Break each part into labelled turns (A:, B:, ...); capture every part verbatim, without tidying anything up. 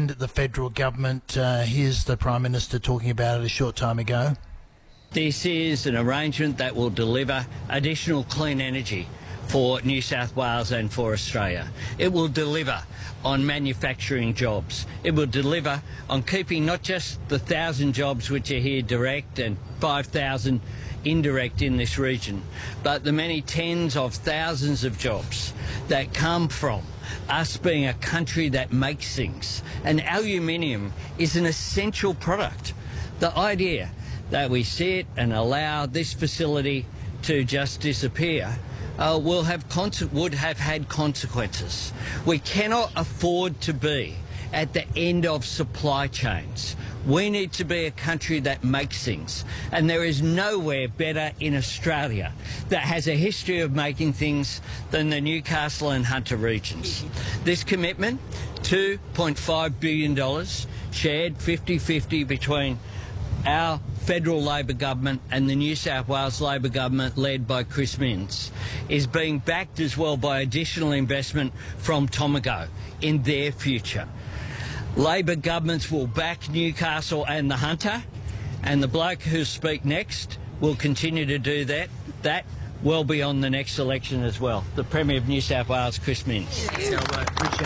A: defend the federal government. Uh, here's the Prime Minister talking about it a short time ago.
B: This is an arrangement that will deliver additional clean energy for New South Wales and for Australia. It will deliver on manufacturing jobs. It will deliver on keeping not just the thousand jobs which are here direct and five thousand indirect in this region, but the many tens of thousands of jobs that come from us being a country that makes things. And aluminium is an essential product. The idea that we sit and allow this facility to just disappear uh, will have would have had consequences. We cannot afford to be at the end of supply chains. We need to be a country that makes things, and there is nowhere better in Australia that has a history of making things than the Newcastle and Hunter regions. This commitment, two point five billion dollars, shared fifty fifty between our federal Labor government and the New South Wales Labor government led by Chris Minns, is being backed as well by additional investment from Tomago in their future. Labor governments will back Newcastle and the Hunter, and the bloke who'll speak next will continue to do that. That will be on the next election as well. The Premier of New South Wales, Chris Minns.
C: Yeah, I appreciate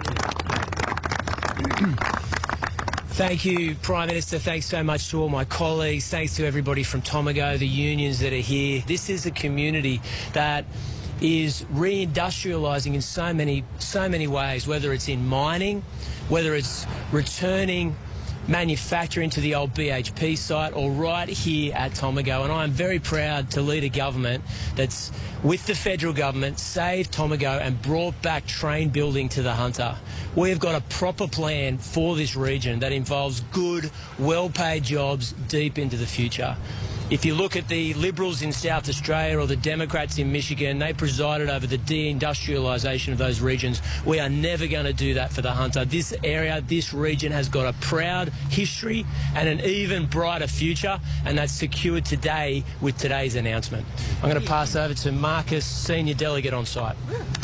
C: it. Thank you. Thank you, Prime Minister. Thanks so much to all my colleagues. Thanks to everybody from Tomago, the unions that are here. This is a community that is reindustrialising in so many, so many ways, whether it's in mining, whether it's returning manufacturing to the old B H P site, or right here at Tomago. And I'm very proud to lead a government that's, with the federal government, saved Tomago and brought back train building to the Hunter. We've got a proper plan for this region that involves good, well-paid jobs deep into the future. If you look at the Liberals in South Australia or the Democrats in Michigan, they presided over the deindustrialisation of those regions. We are never going to do that for the Hunter. This area, this region has got a proud history and an even brighter future, and that's secured today with today's announcement. I'm going to pass over to Marcus, Senior Delegate on site.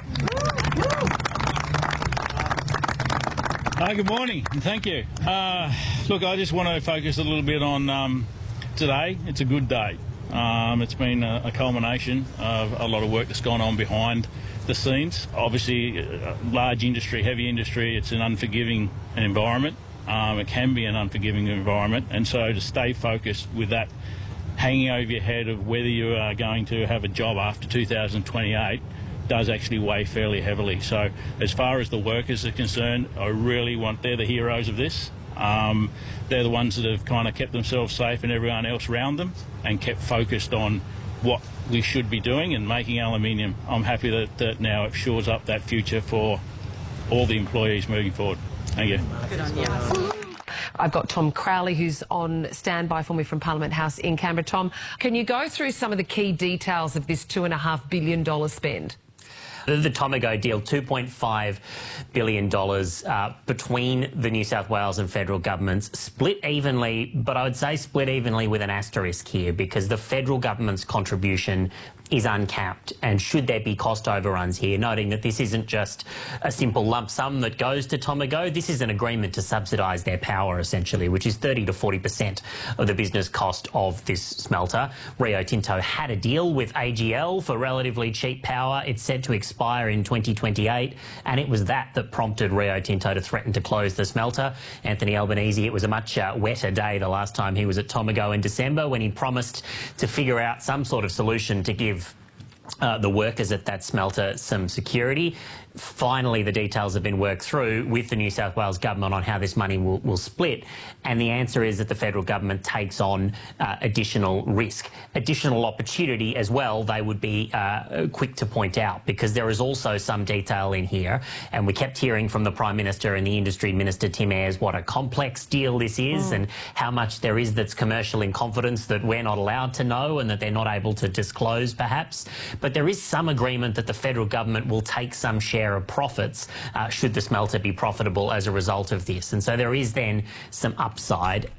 D: Uh, good morning and thank you. Uh, look, I just want to focus a little bit on um, today. It's a good day. Um, it's been a, a culmination of a lot of work that's gone on behind the scenes. Obviously, uh, large industry, heavy industry, it's an unforgiving environment. Um, it can be an unforgiving environment, and so to stay focused with that hanging over your head of whether you are going to have a job after two thousand twenty-eight does actually weigh fairly heavily. So as far as the workers are concerned, I really want, they're the heroes of this. Um, they're the ones that have kind of kept themselves safe and everyone else around them and kept focused on what we should be doing and making aluminium. I'm happy that, that now it shores up that future for all the employees moving forward. Thank you.
E: Good on you. I've got Tom Crowley, who's on standby for me from Parliament House in Canberra. Tom, can you go through some of the key details of this two point five billion dollars spend?
F: The Tomago deal, two point five billion dollars uh, between the New South Wales and federal governments, split evenly, but I would say split evenly with an asterisk here, because the federal government's contribution is uncapped, and should there be cost overruns here, noting that this isn't just a simple lump sum that goes to Tomago, this is an agreement to subsidise their power essentially, which is thirty to forty percent of the business cost of this smelter. Rio Tinto had a deal with A G L for relatively cheap power. It's set to expire in twenty twenty-eight, and it was that that prompted Rio Tinto to threaten to close the smelter. Anthony Albanese, it was a much uh, wetter day the last time he was at Tomago in December, when he promised to figure out some sort of solution to give Uh, the workers at that smelter some security. Finally, the details have been worked through with the New South Wales government on how this money will, will split, and the answer is that the federal government takes on uh, additional risk, additional opportunity as well, they would be uh, quick to point out, because there is also some detail in here, and we kept hearing from the Prime Minister and the Industry Minister Tim Ayres what a complex deal this is mm. and how much there is that's commercial in confidence that we're not allowed to know and that they're not able to disclose perhaps. But there is some agreement that the federal government will take some share of profits uh, should the smelter be profitable as a result of this. And so there is then some upside.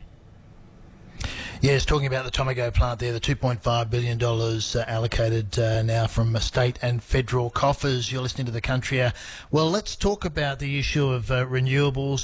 A: Yes, talking about the Tomago plant there, the two point five billion dollars uh, allocated uh, now from state and federal coffers. You're listening to The Country Hour. Well, let's talk about the issue of uh, renewables.